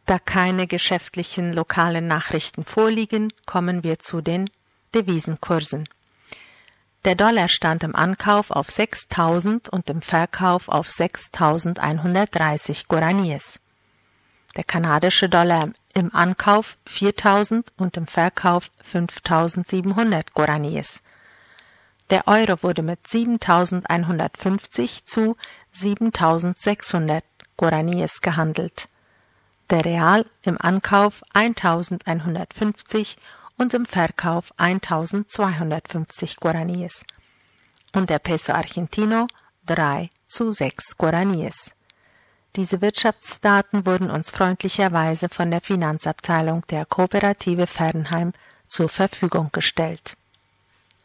Da keine geschäftlichen lokalen Nachrichten vorliegen, kommen wir zu den Devisenkursen. Der Dollar stand im Ankauf auf 6.000 und im Verkauf auf 6.130 Guaraníes. Der kanadische Dollar im Ankauf 4.000 und im Verkauf 5.700 Guaraníes. Der Euro wurde mit 7.150 zu 7.600 Guaraníes gehandelt. Der Real im Ankauf 1.150 und im Verkauf 1.250 Guaraníes. Und der Peso Argentino 3 zu 6 Guaraníes. Diese Wirtschaftsdaten wurden uns freundlicherweise von der Finanzabteilung der Kooperative Fernheim zur Verfügung gestellt.